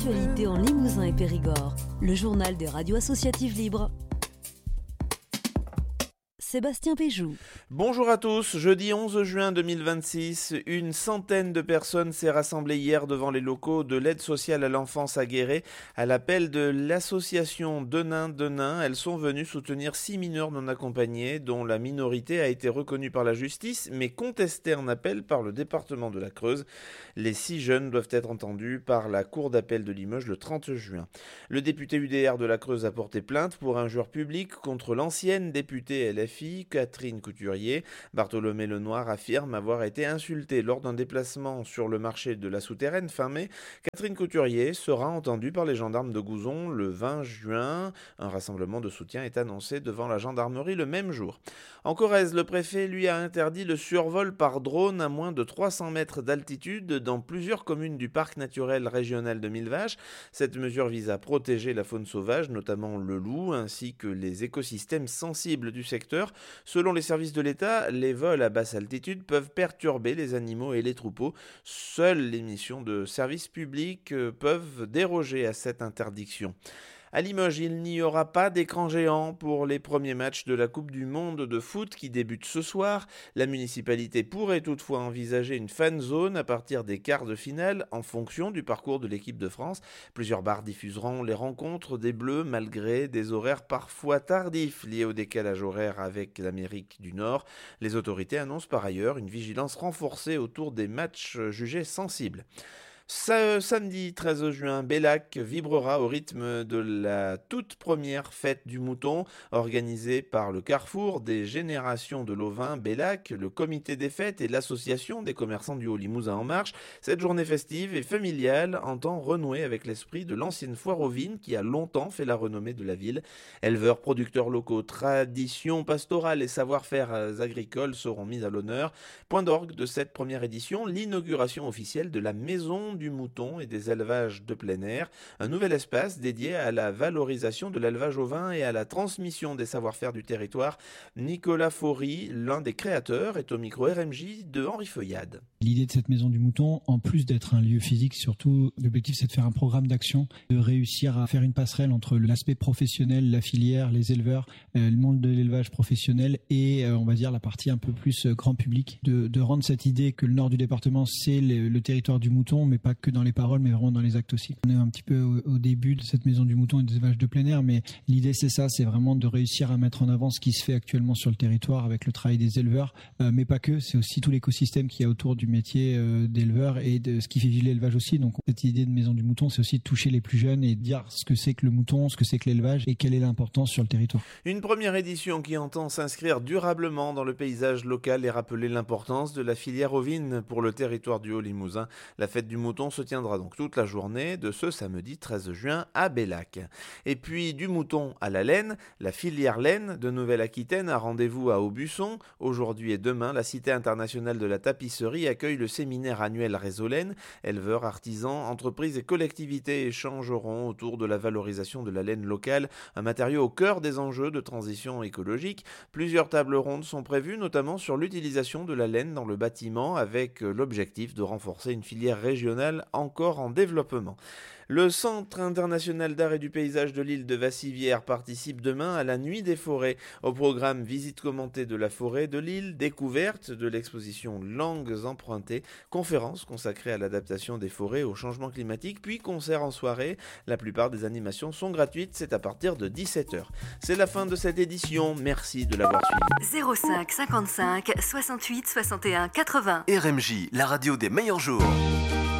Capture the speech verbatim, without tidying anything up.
l'actualité en Limousin et Périgord. Le journal des radios associatives libres. Sébastien Péjou. Bonjour à tous, jeudi onze juin deux mille vingt-six, une centaine de personnes s'est rassemblée hier devant les locaux de l'aide sociale à l'enfance à Guéret à l'appel de l'association Denain Denain. Elles sont venues soutenir six mineurs non accompagnés dont la minorité a été reconnue par la justice mais contestée en appel par le département de la Creuse. Les six jeunes doivent être entendus par la cour d'appel de Limoges le trente juin. Le député U D R de la Creuse a porté plainte pour injure publique contre l'ancienne députée L F I Catherine Couturier. Bartholomé Lenoir affirme avoir été insulté lors d'un déplacement sur le marché de la Souterraine fin mai. Catherine Couturier sera entendue par les gendarmes de Gouzon le vingt juin. Un rassemblement de soutien est annoncé devant la gendarmerie le même jour. En Corrèze, le préfet lui a interdit le survol par drone à moins de trois cents mètres d'altitude dans plusieurs communes du parc naturel régional de Millevaches. Cette mesure vise à protéger la faune sauvage, notamment le loup, ainsi que les écosystèmes sensibles du secteur. Selon les services de l'État, les vols à basse altitude peuvent perturber les animaux et les troupeaux. Seules les missions de service public peuvent déroger à cette interdiction. À Limoges, il n'y aura pas d'écran géant pour les premiers matchs de la Coupe du Monde de foot qui débute ce soir. La municipalité pourrait toutefois envisager une fan zone à partir des quarts de finale en fonction du parcours de l'équipe de France. Plusieurs bars diffuseront les rencontres des Bleus malgré des horaires parfois tardifs liés au décalage horaire avec l'Amérique du Nord. Les autorités annoncent par ailleurs une vigilance renforcée autour des matchs jugés sensibles. Ce samedi treize juin, Bellac vibrera au rythme de la toute première fête du mouton organisée par le Carrefour des générations de l'Auvin Bellac, le comité des fêtes et l'association des commerçants du Haut-Limousin en marche. Cette journée festive et familiale entend renouer avec l'esprit de l'ancienne foire aux vignes qui a longtemps fait la renommée de la ville. Éleveurs, producteurs locaux, traditions pastorales et savoir-faire agricoles seront mis à l'honneur. Point d'orgue de cette première édition, l'inauguration officielle de la maison du mouton et des élevages de plein air, un nouvel espace dédié à la valorisation de l'élevage ovin et à la transmission des savoir-faire du territoire. Nicolas Faury, l'un des créateurs, est au micro R M J de Henri Feuillade. L'idée de cette maison du mouton, en plus d'être un lieu physique, surtout l'objectif c'est de faire un programme d'action, de réussir à faire une passerelle entre l'aspect professionnel, la filière, les éleveurs, euh, le monde de l'élevage professionnel et euh, on va dire la partie un peu plus euh, grand public, de, de rendre cette idée que le nord du département c'est le, le territoire du mouton, mais pas que dans les paroles, mais vraiment dans les actes aussi. On est un petit peu au, au début de cette maison du mouton et des élevages de plein air, mais l'idée c'est ça, c'est vraiment de réussir à mettre en avant ce qui se fait actuellement sur le territoire avec le travail des éleveurs, euh, mais pas que, c'est aussi tout l'écosystème qu'il y a autour du métier euh, d'éleveur et de ce qui fait vivre l'élevage aussi. Donc cette idée de maison du mouton, c'est aussi de toucher les plus jeunes et de dire ce que c'est que le mouton, ce que c'est que l'élevage et quelle est l'importance sur le territoire. Une première édition qui entend s'inscrire durablement dans le paysage local et rappeler l'importance de la filière ovine pour le territoire du Haut-Limousin. La fête du mouton se tiendra donc toute la journée de ce samedi treize juin à Bellac. Et puis du mouton à la laine, la filière laine de Nouvelle-Aquitaine a rendez-vous à Aubusson. Aujourd'hui et demain, la Cité internationale de la tapisserie accueille le séminaire annuel Réseau Laine. Éleveurs, artisans, entreprises et collectivités échangeront autour de la valorisation de la laine locale, un matériau au cœur des enjeux de transition écologique. Plusieurs tables rondes sont prévues, notamment sur l'utilisation de la laine dans le bâtiment, avec l'objectif de renforcer une filière régionale encore en développement. Le Centre international d'art et du paysage de l'île de Vassivière participe demain à la Nuit des forêts. Au programme, visite commentée de la forêt de l'île, découverte de l'exposition Langues empruntées, conférence consacrée à l'adaptation des forêts au changement climatique, puis concert en soirée. La plupart des animations sont gratuites, c'est à partir de dix-sept heures. C'est la fin de cette édition, merci de l'avoir suivi. zéro cinq cinquante-cinq soixante-huit soixante et un quatre-vingts. R M J, la radio des meilleurs jours.